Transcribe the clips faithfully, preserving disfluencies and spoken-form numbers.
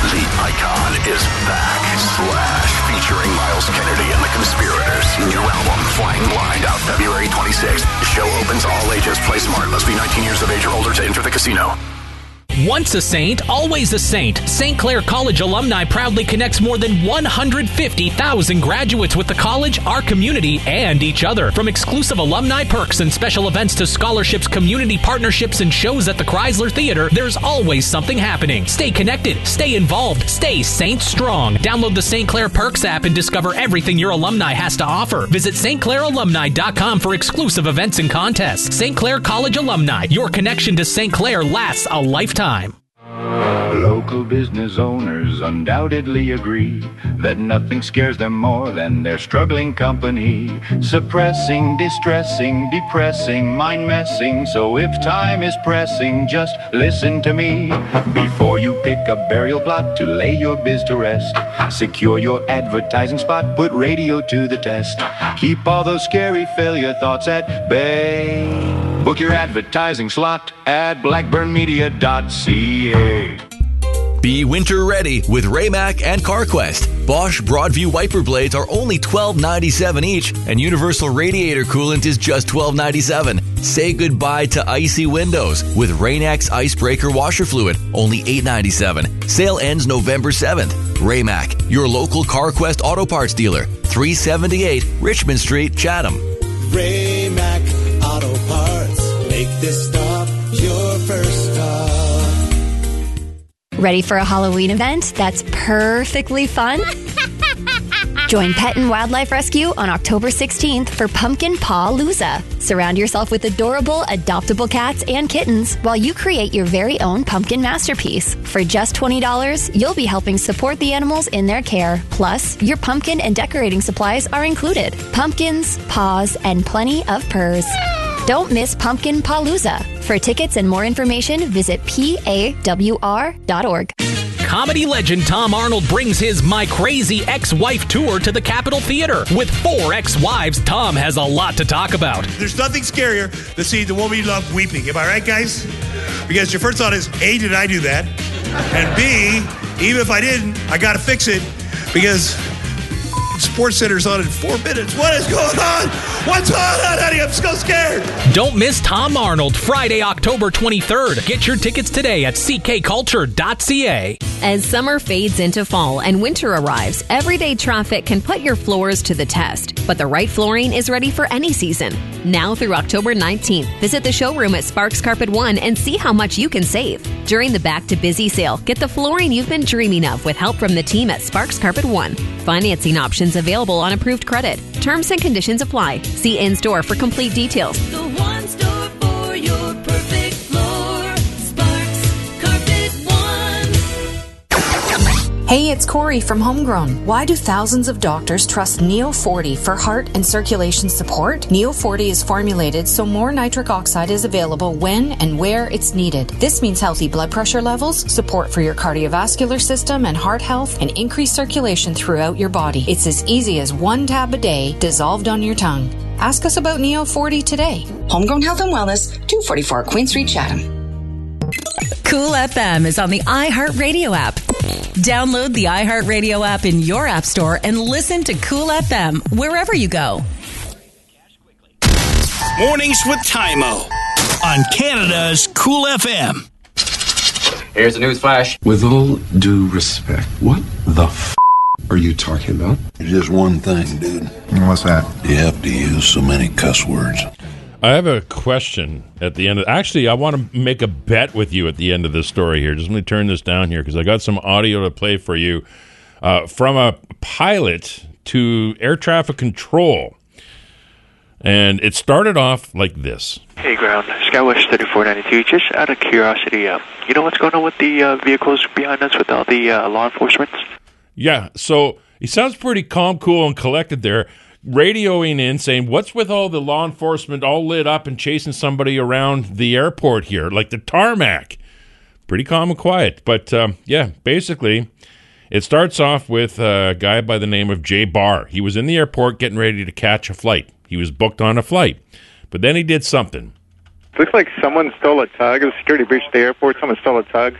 The Icon is back. Slash, featuring Miles Kennedy and the Conspirators. New album, Flying Blind, out February twenty-sixth. The show opens all ages. Play smart. Must be nineteen years of age or older to enter the casino. Once a saint, always a saint. Saint Clair College alumni proudly connects more than one hundred fifty thousand graduates with the college, our community, and each other. From exclusive alumni perks and special events to scholarships, community partnerships, and shows at the Chrysler Theater, there's always something happening. Stay connected, stay involved, stay Saint Strong. Download the Saint Clair Perks app and discover everything your alumni has to offer. Visit S T Clair Alumni dot com for exclusive events and contests. Saint Clair College Alumni, your connection to Saint Clair lasts a lifetime. Local business owners undoubtedly agree that nothing scares them more than their struggling company. Suppressing, distressing, depressing, mind-messing. So if time is pressing, just listen to me. Before you pick a burial plot to lay your biz to rest, secure your advertising spot, put radio to the test. Keep all those scary failure thoughts at bay. Book your advertising slot at blackburn media dot c a. Be winter ready with Raymac and CarQuest. Bosch Broadview wiper blades are only twelve ninety-seven each, and Universal Radiator Coolant is just twelve ninety-seven. Say goodbye to icy windows with Rain-X Icebreaker Washer Fluid, only eight ninety-seven. Sale ends November seventh. Raymac, your local CarQuest auto parts dealer, three seventy-eight Richmond Street, Chatham. Raymac Auto Parts. Make this stop your first stop. Ready for a Halloween event that's perfectly fun? Join Pet and Wildlife Rescue on October sixteenth for Pumpkin Paw-Loozah. Surround yourself with adorable, adoptable cats and kittens while you create your very own pumpkin masterpiece. For just twenty dollars, you'll be helping support the animals in their care. Plus, your pumpkin and decorating supplies are included. Pumpkins, paws, and plenty of purrs. Don't miss Pumpkin Paw-Loozah. For tickets and more information, visit P A W R dot org. Comedy legend Tom Arnold brings his My Crazy Ex-Wife tour to the Capitol Theater. With four ex-wives, Tom has a lot to talk about. There's nothing scarier than seeing the woman you love weeping. Am I right, guys? Because your first thought is, A, did I do that? And B, even if I didn't, I got to fix it because Sports Center's on in four minutes. What is going on? What's going on, honey? I'm so scared. Don't miss Tom Arnold, Friday, October twenty-third. Get your tickets today at c k culture dot c a. As summer fades into fall and winter arrives, everyday traffic can put your floors to the test. But the right flooring is ready for any season. Now through October nineteenth, visit the showroom at Sparks Carpet One and see how much you can save. During the Back to Busy sale, get the flooring you've been dreaming of with help from the team at Sparks Carpet One. Financing options available on approved credit. Terms and conditions apply. See in-store for complete details. The one store for your perfect floor. Sparks Carpet One. Hey, it's Corey from Homegrown. Why do thousands of doctors trust Neo forty for heart and circulation support? Neo forty is formulated so more nitric oxide is available when and where it's needed. This means healthy blood pressure levels, support for your cardiovascular system and heart health, and increased circulation throughout your body. It's as easy as one tab a day dissolved on your tongue. Ask us about Neo forty today. Homegrown Health and Wellness, two forty-four Queen Street, Chatham. Cool F M is on the iHeartRadio app. Download the iHeartRadio app in your app store and listen to Cool F M wherever you go. Mornings with Tymo on Canada's Cool F M. Here's a news flash. With all due respect, what the f*** are you talking about? Just one thing, dude. What's that? You have to use so many cuss words. I have a question at the end of... Actually, I want to make a bet with you at the end of this story here. Just let me turn this down here because I got some audio to play for you uh, from a pilot to air traffic control. And it started off like this. Hey, ground. Skywest thirty-four ninety-two. Just out of curiosity, uh, you know what's going on with the uh, vehicles behind us with all the uh, law enforcement? Yeah, so he sounds pretty calm, cool, and collected there. Radioing in, saying, what's with all the law enforcement all lit up and chasing somebody around the airport here, like the tarmac? Pretty calm and quiet. But, um, yeah, basically, it starts off with a guy by the name of Jay Barr. He was in the airport getting ready to catch a flight. He was booked on a flight. But then he did something. Looks like someone stole a tug. A security breach at the airport. Someone stole a tug.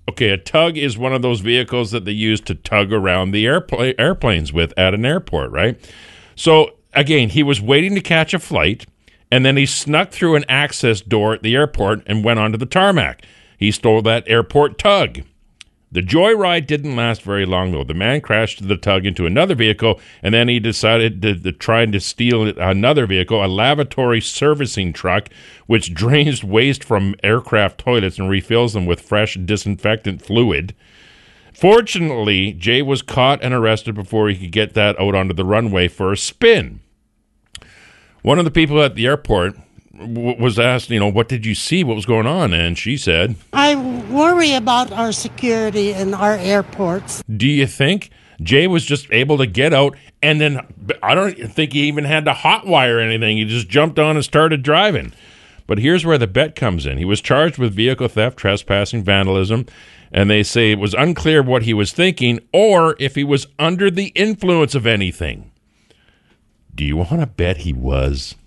Okay, a tug is one of those vehicles that they use to tug around the airpla- airplanes with at an airport, right? So, again, he was waiting to catch a flight, and then he snuck through an access door at the airport and went onto the tarmac. He stole that airport tug. The joyride didn't last very long, though. The man crashed the tug into another vehicle, and then he decided to, to try to steal another vehicle, a lavatory servicing truck, which drains waste from aircraft toilets and refills them with fresh disinfectant fluid. Fortunately, Jay was caught and arrested before he could get that out onto the runway for a spin. One of the people at the airport w- was asked, you know, what did you see? What was going on? And she said, I worry about our security in our airports. Do you think Jay was just able to get out and then, I don't think he even had to hotwire anything. He just jumped on and started driving. But here's where the bet comes in. He was charged with vehicle theft, trespassing, vandalism, and they say it was unclear what he was thinking or if he was under the influence of anything. Do you want to bet he was?